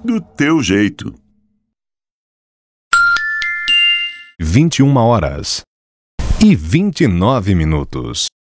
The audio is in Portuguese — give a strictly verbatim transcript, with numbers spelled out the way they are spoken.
Do teu jeito. vinte e uma horas e vinte e nove minutos.